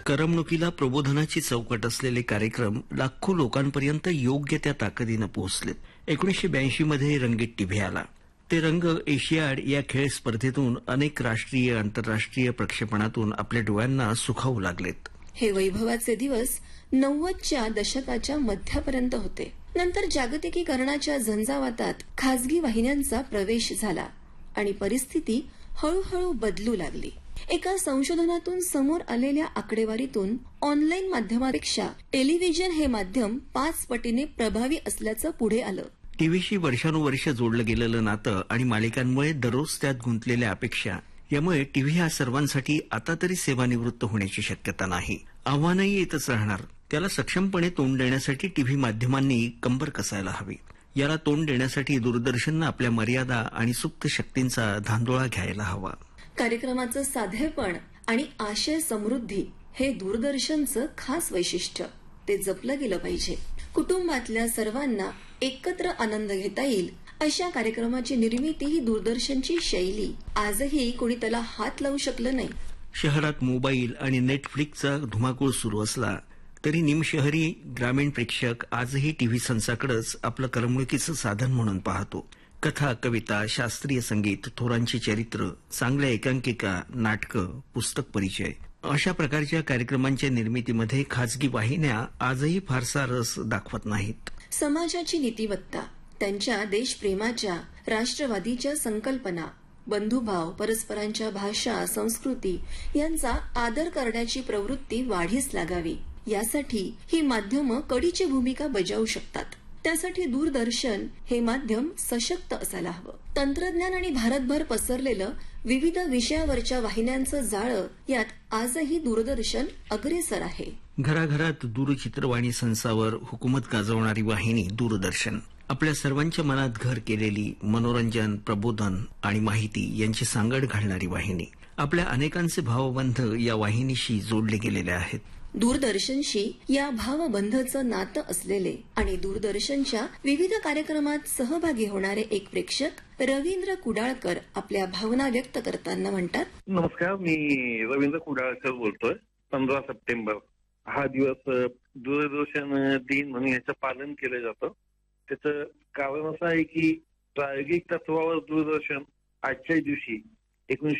करमणुकीला प्रबोधनाची चौकट असलेले कार्यक्रम लाखो लोकांपर्यंत योग्य त्या ताकदीनं पोहोचलेत. 1982 मध्ये रंगीत टीव्ही आला. ते रंग एशियाड या खेळ स्पर्धेतून अनेक राष्ट्रीय आंतरराष्ट्रीय प्रक्षेपणातून आपल्या डोळ्यांना सुखावू लागलेत. हे वैभवाचे दिवस 90च्या दशकाच्या मध्यापर्यंत होते. नंतर जागतिकीकरणाच्या झंझावातात खासगी वाहिन्यांचा प्रवेश झाला आणि परिस्थिती हळूहळू बदलू लागली. एका संशोधनातून समोर आलेल्या आकडेवारीतून ऑनलाईन माध्यमापेक्षा टेलिव्हिजन हे माध्यम 5 पटीने प्रभावी असल्याचं पुढे आलं. टीव्हीशी वर्षानुवर्ष जोडलं गेलेलं नातं आणि मालिकांमुळे दररोज त्यात गुंतलेल्या अपेक्षा यामुळे टीव्ही हा सर्वांसाठी आता तरी सेवानिवृत्त होण्याची शक्यता नाही. आव्हानही येतच राहणार. त्याला सक्षमपणे तोंड देण्यासाठी टीव्ही माध्यमांनी कंबर कसायला हवी. याला तोंड देण्यासाठी दूरदर्शननं आपल्या मर्यादा आणि सुप्त शक्तींचा धांदोळा घ्यायला हवा. कार्यक्रमाचं साधेपण आणि आशय समृद्धी हे दूरदर्शनचं खास वैशिष्ट्य. ते जपलं गेलं पाहिजे. कुटुंबातल्या सर्वांना एकत्र आनंद घेता येईल अशा कार्यक्रमाची निर्मिती ही दूरदर्शनची शैली. आजही कोणी त्याला हात लावू शकलं नाही. शहरात मोबाईल आणि नेटफ्लिक्सचा धुमाकूळ सुरू असला तरी निमशहरी ग्रामीण प्रेक्षक आजही टीव्ही संचाकडेच आपलं करमणुकीचं साधन म्हणून पाहतो. कथा, कविता, शास्त्रीय संगीत, थोरांची चरित्र, चांगल्या एकांकिका, नाटकं, पुस्तक परिचय अशा प्रकारच्या कार्यक्रमांच्या निर्मितीमध्ये खासगी वाहिन्या आजही फारसा रस दाखवत नाहीत. समाजाची नीतिवत्ता, त्यांच्या देशप्रेमाच्या, राष्ट्रवादीच्या संकल्पना, बंधुभाव, परस्परांच्या भाषा, संस्कृती यांचा आदर करण्याची प्रवृत्ती वाढीस लागावी यासाठी ही माध्यमं कडीची भूमिका बजावू शकतात. त्यासाठी दूरदर्शन हे माध्यम सशक्त असायला हवं. तंत्रज्ञान आणि भारतभर पसरलेलं विविध विषयावरच्या वाहिन्यांचं जाळं यात आजही दूरदर्शन अग्रेसर आहे. घराघरात दूरचित्रवाणी संसावर हुकूमत गाजवणारी वाहिनी दूरदर्शन. आपल्या सर्वांच्या मनात घर केलेली मनोरंजन, प्रबोधन आणि माहिती यांची सांगड घालणारी वाहिनी. आपल्या अनेकांचे भावबंध या वाहिनीशी जोडले गेलेले आहेत. दूरदर्शनशी या भावबंधाचं नातं असलेले आणि दूरदर्शनच्या विविध कार्यक्रमात सहभागी होणारे एक प्रेक्षक रवींद्र कुडाळकर आपल्या भावना व्यक्त करताना म्हणतात. नमस्कार, मी रवींद्र कुडाळकर बोलतोय. 15 सप्टेंबर हा दिवस दूरदर्शन दिन म्हणून याचं पालन केलं जातं. त्याचं कारण असं आहे की प्रायोगिक तत्वावर दूरदर्शन आजच्या दिवशी